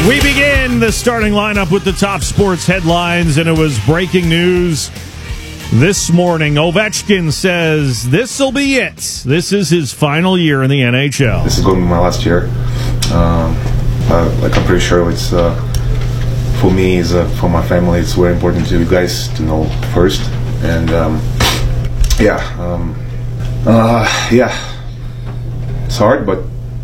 We begin the starting lineup with the top sports headlines, and it was breaking news this morning. Ovechkin says this'll be it. This is his final year in the NHL. This is going to be my last year. I'm pretty sure it's for me, for my family, it's very important to you guys to know first. And it's hard, but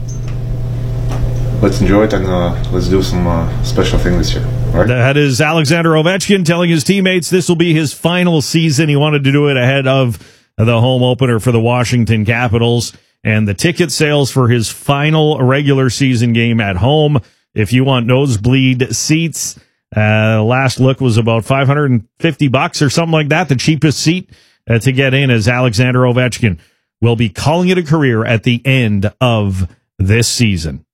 let's enjoy it and let's do some special thing this year. Right? That is Alexander Ovechkin telling his teammates this will be his final season. He wanted to do it ahead of the home opener for the Washington Capitals, and the ticket sales for his final regular season game at home. If you want nosebleed seats, last look was about $550 or something like that. The cheapest seat to get in, as Alexander Ovechkin will be calling it a career at the end of this season.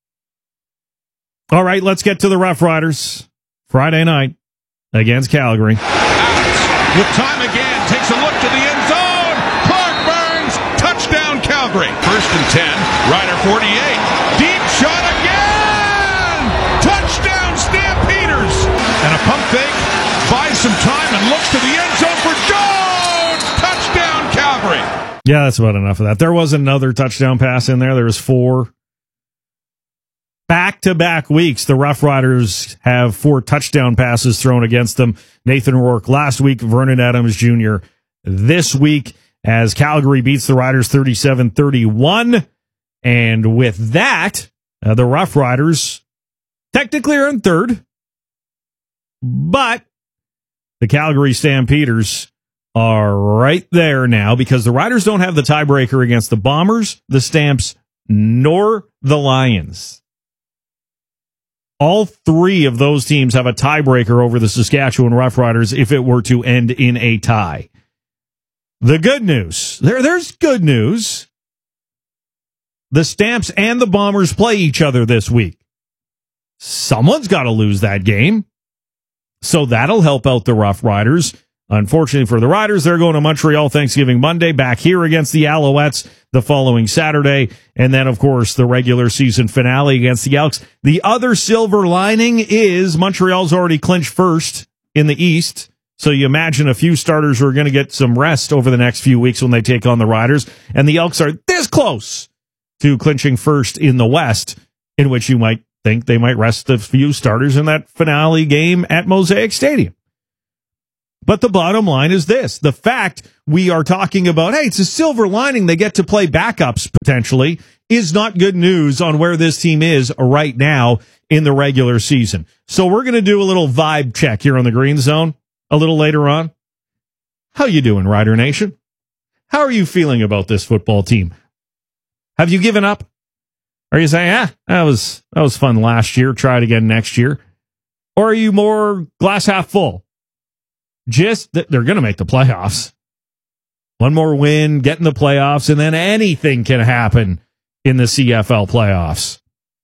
All right, let's get to the Rough Riders. Friday night against Calgary. Out with time again, takes a look to the end zone. Clark Burns, touchdown Calgary. 1st and 10, Rider 48. Deep shot again! Touchdown Stampeders! And a pump fake, buys some time and looks to the end zone for Jones! Touchdown Calgary! Yeah, that's about enough of that. There was another touchdown pass in there. There was 4. Back-to-back weeks, the Rough Riders have 4 touchdown passes thrown against them. Nathan Rourke last week, Vernon Adams Jr. this week, as Calgary beats the Riders 37-31. And with that, the Rough Riders technically are in third, but the Calgary Stampeders are right there now because the Riders don't have the tiebreaker against the Bombers, the Stamps, nor the Lions. All 3 of those teams have a tiebreaker over the Saskatchewan Roughriders if it were to end in a tie. The good news, there's good news. The Stamps and the Bombers play each other this week. Someone's got to lose that game. So that'll help out the Rough Riders. Unfortunately for the Riders, they're going to Montreal Thanksgiving Monday, back here against the Alouettes the following Saturday, and then, of course, the regular season finale against the Elks. The other silver lining is Montreal's already clinched first in the East, so you imagine a few starters are going to get some rest over the next few weeks when they take on the Riders, and the Elks are this close to clinching first in the West, in which you might think they might rest a few starters in that finale game at Mosaic Stadium. But the bottom line is this. The fact we are talking about, hey, it's a silver lining, they get to play backups potentially, is not good news on where this team is right now in the regular season. So we're going to do a little vibe check here on the Green Zone a little later on. How you doing, Rider Nation? How are you feeling about this football team? Have you given up? Are you saying, that was fun last year, try it again next year? Or are you more glass half full? Just that they're going to make the playoffs. One more win, get in the playoffs, and then anything can happen in the CFL playoffs.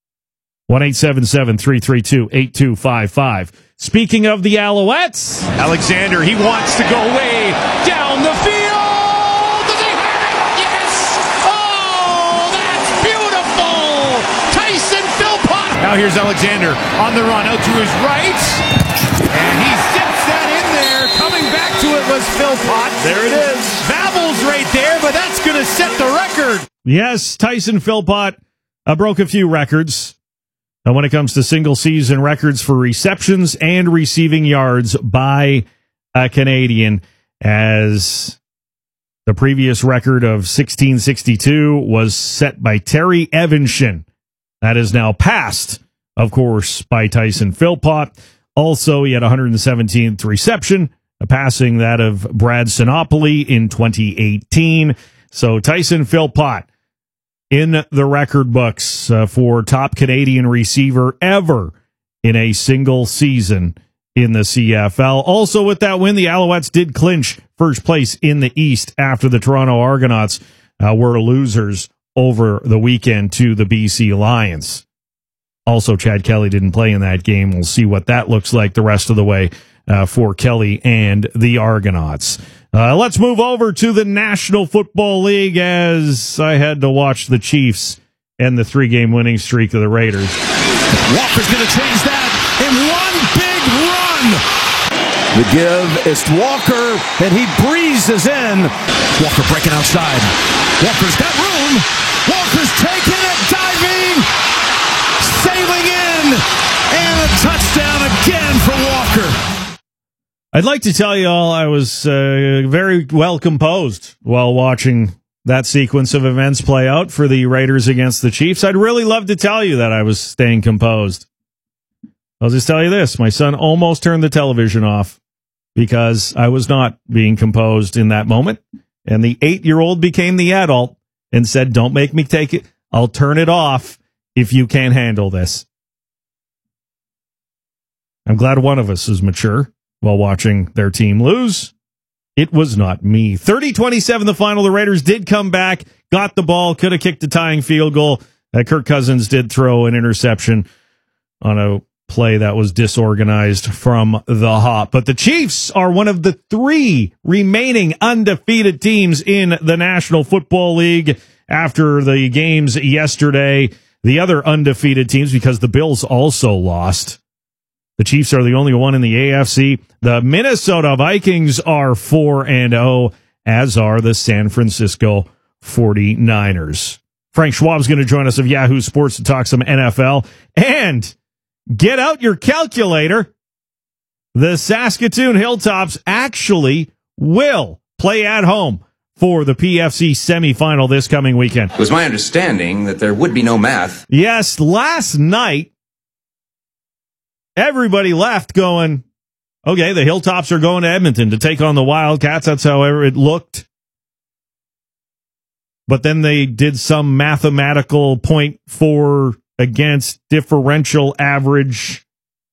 1-877-332-8255. Speaking of the Alouettes, Alexander, he wants to go way down the field. Does he have it? Yes! Oh, that's beautiful! Tyson Philpott. Now here's Alexander on the run, out to his right, and he zips that in there. Coming back to it was Philpott. There it is. Babel's right there, but that's going to set the record. Yes, Tyson Philpott broke a few records when it comes to single-season records for receptions and receiving yards by a Canadian, as the previous record of 1662 was set by Terry Evanshan. That is now passed, of course, by Tyson Philpott. Also, he had 117th reception, passing that of Brad Sinopoli in 2018. So Tyson Philpott in the record books for top Canadian receiver ever in a single season in the CFL. Also with that win, the Alouettes did clinch first place in the East after the Toronto Argonauts were losers over the weekend to the BC Lions. Also, Chad Kelly didn't play in that game. We'll see what that looks like the rest of the way for Kelly and the Argonauts. Let's move over to the National Football League, as I had to watch the Chiefs and the 3-game winning streak of the Raiders. Walker's going to change that in one big run. The give is to Walker, and he breezes in. Walker breaking outside. Walker's got room. Walker's taking it, diving, sailing in, and a touchdown again for Walker. I'd like to tell you all I was very well composed while watching that sequence of events play out for the Raiders against the Chiefs. I'd really love to tell you that I was staying composed. I'll just tell you this. My son almost turned the television off because I was not being composed in that moment. And the 8-year-old became the adult and said, don't make me take it. I'll turn it off if you can't handle this. I'm glad one of us is mature while watching their team lose. It was not me. 30-27 the final. The Raiders did come back, got the ball, could have kicked a tying field goal. Kirk Cousins did throw an interception on a play that was disorganized from the hop. But the Chiefs are one of the 3 remaining undefeated teams in the National Football League after the games yesterday. The other undefeated teams, because the Bills also lost. The Chiefs are the only one in the AFC. The Minnesota Vikings are 4-0, as are the San Francisco 49ers. Frank Schwab's going to join us of Yahoo Sports to talk some NFL. And get out your calculator. The Saskatoon Hilltops actually will play at home for the PFC semifinal this coming weekend. It was my understanding that there would be no math. Yes, last night, everybody left going, okay, the Hilltops are going to Edmonton to take on the Wildcats. That's how it looked. But then they did some mathematical point for against differential average,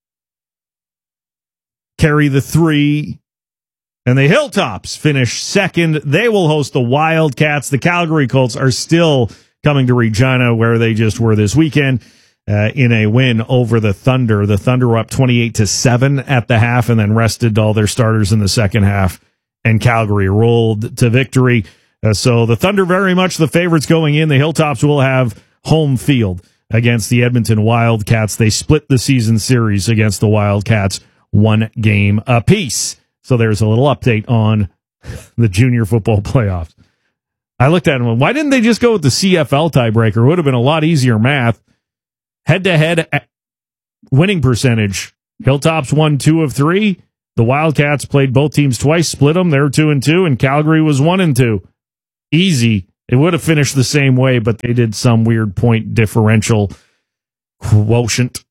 carry the 3, and the Hilltops finish second. They will host the Wildcats. The Calgary Colts are still coming to Regina, where they just were this weekend. In a win over the Thunder. The Thunder were up 28-7 at the half and then rested all their starters in the second half, and Calgary rolled to victory. So the Thunder very much the favorites going in. The Hilltops will have home field against the Edmonton Wildcats. They split the season series against the Wildcats 1 game apiece. So there's a little update on the junior football playoffs. I looked at them. Why didn't they just go with the CFL tiebreaker? It would have been a lot easier math. Head-to-head winning percentage. Hilltops won 2 of 3. The Wildcats played both teams twice, split them. They're 2-2, and Calgary was 1-2. Easy. It would have finished the same way, but they did some weird point differential quotient.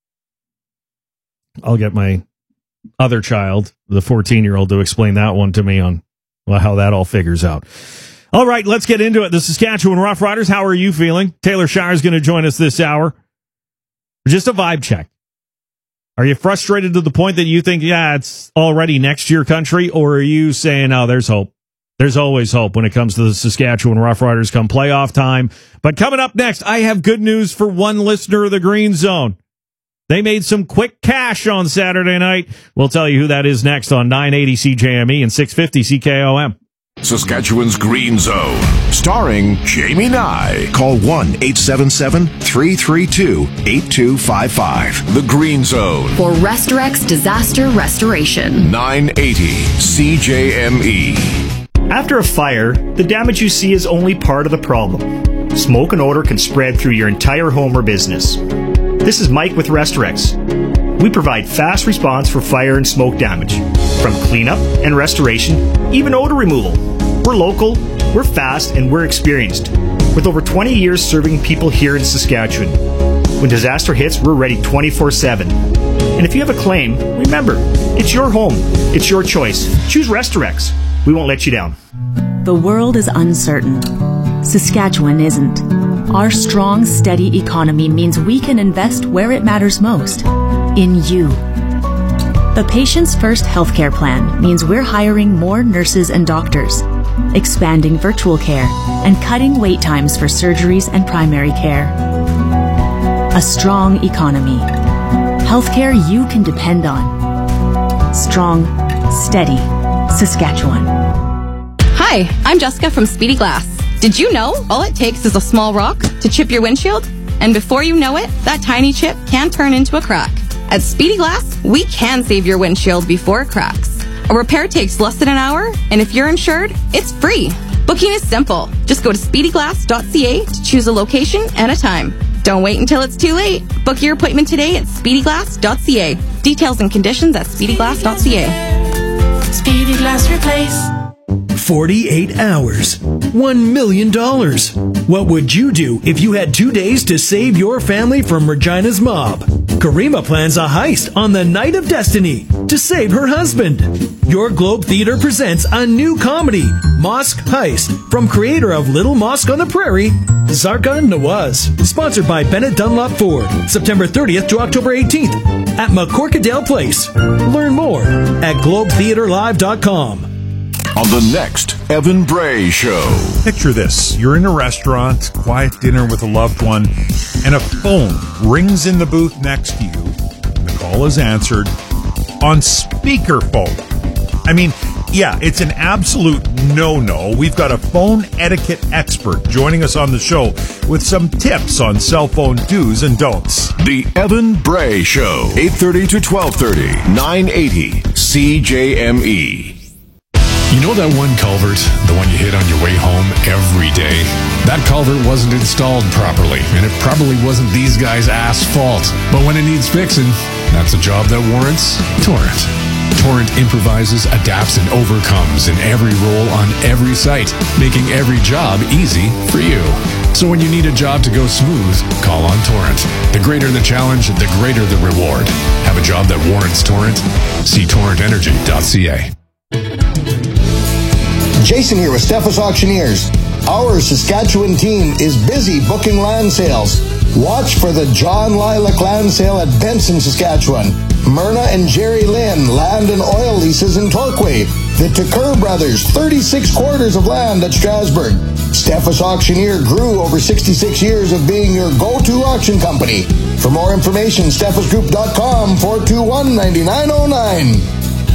I'll get my other child, the 14-year-old, to explain that one to me on how that all figures out. All right, let's get into it. The Saskatchewan Roughriders, how are you feeling? Taylor Shire is going to join us this hour. Just a vibe check. Are you frustrated to the point that you think, yeah, it's already next year country? Or are you saying, oh, there's hope? There's always hope when it comes to the Saskatchewan Roughriders come playoff time. But coming up next, I have good news for one listener of the Green Zone. They made some quick cash on Saturday night. We'll tell you who that is next on 980 CJME and 650 CKOM. Saskatchewan's Green Zone, starring Jamie Nye. Call 1-877-332-8255. The Green Zone. For Restorex Disaster Restoration. 980 CJME. After a fire, the damage you see is only part of the problem. Smoke and odor can spread through your entire home or business. This is Mike with Restorex. We provide fast response for fire and smoke damage, from cleanup and restoration, even odor removal. We're local, we're fast, and we're experienced, with over 20 years serving people here in Saskatchewan. When disaster hits, we're ready 24/7. And if you have a claim, remember, it's your home, it's your choice. Choose Restorex. We won't let you down. The world is uncertain. Saskatchewan isn't. Our strong, steady economy means we can invest where it matters most. In you. The Patients First healthcare plan means we're hiring more nurses and doctors, expanding virtual care, and cutting wait times for surgeries and primary care. A strong economy. Healthcare you can depend on. Strong, steady, Saskatchewan. Hi, I'm Jessica from Speedy Glass. Did you know all it takes is a small rock to chip your windshield? And before you know it, that tiny chip can turn into a crack. At Speedy Glass, we can save your windshield before it cracks. A repair takes less than an hour, and if you're insured, it's free. Booking is simple. Just go to speedyglass.ca to choose a location and a time. Don't wait until it's too late. Book your appointment today at speedyglass.ca. Details and conditions at speedyglass.ca. Speedy Glass Replace. 48 hours. $1 million. What would you do if you had 2 days to save your family from Regina's mob? Karima plans a heist on the Night of Destiny to save her husband. Your Globe Theatre presents a new comedy, Mosque Heist, from creator of Little Mosque on the Prairie, Zarkan Nawaz. Sponsored by Bennett Dunlop Ford. September 30th to October 18th at McCorkadale Place. Learn more at globetheaterlive.com. On the next Evan Bray Show. Picture this. You're in a restaurant, quiet dinner with a loved one, and a phone rings in the booth next to you. The call is answered on speakerphone. I mean, yeah, it's an absolute no-no. We've got a phone etiquette expert joining us on the show with some tips on cell phone do's and don'ts. The Evan Bray Show, 8:30 to 12:30, 980 CJME. You know that one culvert, the one you hit on your way home every day? That culvert wasn't installed properly, and it probably wasn't these guys' fault. But when it needs fixing, that's a job that warrants Torrent. Torrent improvises, adapts, and overcomes in every role on every site, making every job easy for you. So when you need a job to go smooth, call on Torrent. The greater the challenge, the greater the reward. Have a job that warrants Torrent? See torrentenergy.ca. Jason here with Steffes Auctioneers. Our Saskatchewan team is busy booking land sales. Watch for the John Lilac Land Sale at Benson, Saskatchewan. Myrna and Jerry Lynn land and oil leases in Torquay. The Tucker Brothers, 36 quarters of land at Strasbourg. Steffes Auctioneer grew over 66 years of being your go-to auction company. For more information, steffesgroup.com, 421-9909.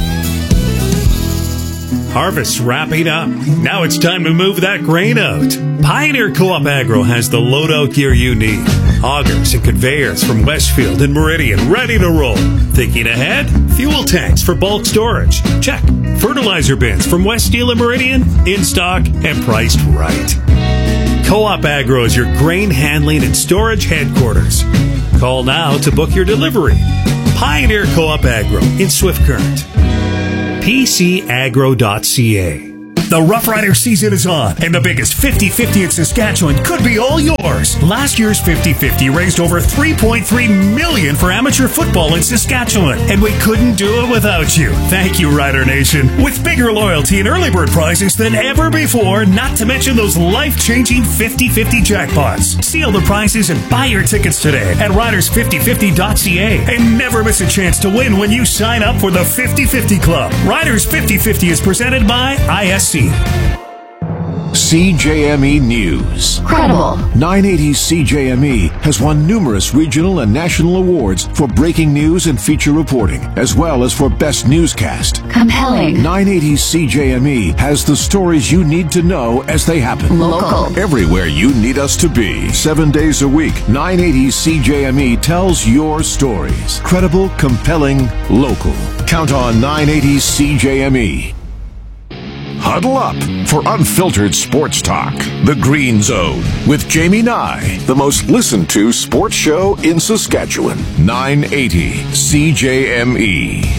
Harvest's wrapping up. Now it's time to move that grain out. Pioneer Co-op Agro has the loadout gear you need. Augers and conveyors from Westfield and Meridian ready to roll. Thinking ahead? Fuel tanks for bulk storage. Check. Fertilizer bins from West Steel and Meridian in stock and priced right. Co-op Agro is your grain handling and storage headquarters. Call now to book your delivery. Pioneer Co-op Agro in Swift Current. PCagro.ca. The Rough Rider season is on, and the biggest 50-50 in Saskatchewan could be all yours. Last year's 50-50 raised over $3.3 million for amateur football in Saskatchewan, and we couldn't do it without you. Thank you, Rider Nation. With bigger loyalty and early bird prizes than ever before, not to mention those life-changing 50-50 jackpots. See all the prizes and buy your tickets today at riders5050.ca, and never miss a chance to win when you sign up for the 50-50 Club. Riders 50-50 is presented by ISC. CJME News. Credible. 980 CJME has won numerous regional and national awards for breaking news and feature reporting, as well as for best newscast. Compelling. 980 CJME has the stories you need to know as they happen. Local. Everywhere you need us to be. 7 days a week, 980 CJME tells your stories. Credible, compelling, local. Count on 980 CJME. Huddle up for unfiltered sports talk. The Green Zone with Jamie Nye, the most listened to sports show in Saskatchewan. 980 CJME.